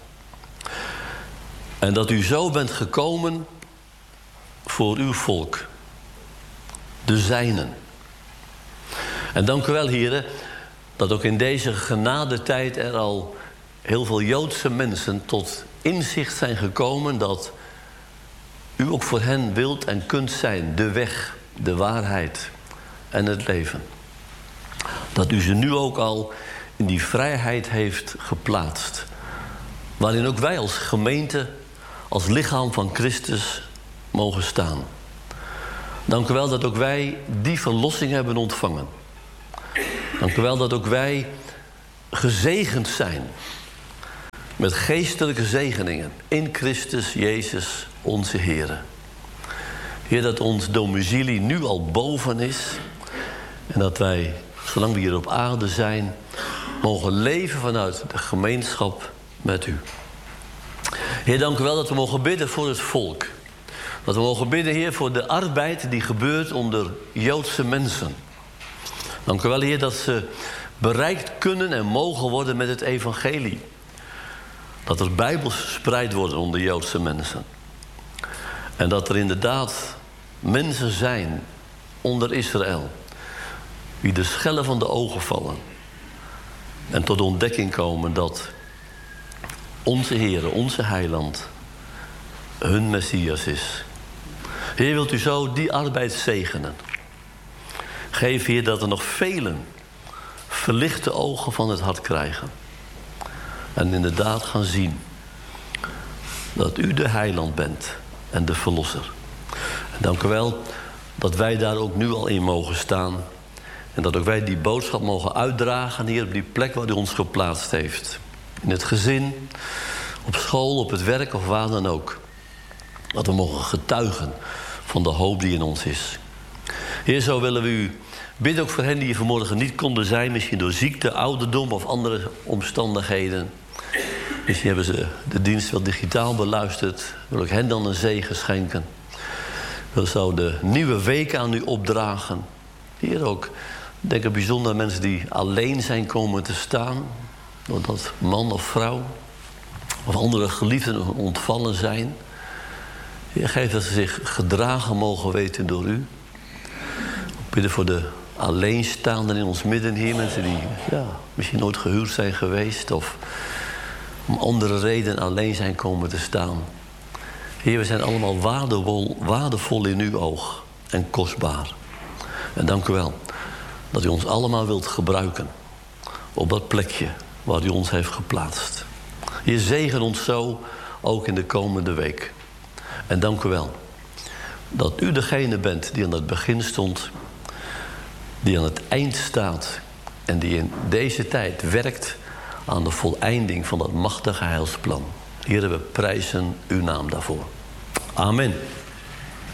En dat u zo bent gekomen voor uw volk, de zijnen. En dank u wel, Heere, dat ook in deze genadetijd er al heel veel Joodse mensen tot inzicht zijn gekomen dat u ook voor hen wilt en kunt zijn, de weg, de waarheid en het leven. Dat u ze nu ook al in die vrijheid heeft geplaatst. Waarin ook wij als gemeente, als lichaam van Christus mogen staan. Dank u wel dat ook wij die verlossing hebben ontvangen. Dank u wel dat ook wij gezegend zijn met geestelijke zegeningen in Christus Jezus onze Heer. Heer, dat ons domicilie nu al boven is en dat wij, zolang we hier op aarde zijn, mogen leven vanuit de gemeenschap met u. Heer, dank u wel dat we mogen bidden voor het volk. Dat we mogen bidden, Heer, voor de arbeid die gebeurt onder Joodse mensen. Dank u wel, Heer, dat ze bereikt kunnen en mogen worden met het evangelie. Dat er Bijbels verspreid worden onder Joodse mensen. En dat er inderdaad mensen zijn onder Israël wie de schellen van de ogen vallen en tot de ontdekking komen dat onze Heer, onze Heiland, hun Messias is. Heer, wilt u zo die arbeid zegenen? Geef, Heer, dat er nog velen verlichte ogen van het hart krijgen. En inderdaad gaan zien dat u de Heiland bent en de Verlosser. En dank u wel dat wij daar ook nu al in mogen staan. En dat ook wij die boodschap mogen uitdragen hier op die plek waar u ons geplaatst heeft. In het gezin, op school, op het werk of waar dan ook. Dat we mogen getuigen van de hoop die in ons is. Heer, zo willen we u bidden ook voor hen die hier vanmorgen niet konden zijn. Misschien door ziekte, ouderdom of andere omstandigheden. Misschien hebben ze de dienst wel digitaal beluisterd. Wil ik hen dan een zegen schenken. Wil zo de nieuwe week aan u opdragen. Hier ook, denk ik bijzonder aan mensen die alleen zijn komen te staan. Doordat man of vrouw of andere geliefden ontvallen zijn. Heer, geef dat ze zich gedragen mogen weten door u. Ik bidden voor de alleenstaanden in ons midden hier. Mensen die ja, misschien nooit gehuwd zijn geweest of om andere redenen alleen zijn komen te staan. Heer, we zijn allemaal waardevol, waardevol in uw oog en kostbaar. En dank u wel dat u ons allemaal wilt gebruiken op dat plekje waar u ons heeft geplaatst. Heer, zegen ons zo ook in de komende week. En dank u wel dat u degene bent die aan het begin stond, die aan het eind staat en die in deze tijd werkt aan de voleinding van dat machtige heilsplan. Heer, we prijzen uw naam daarvoor. Amen.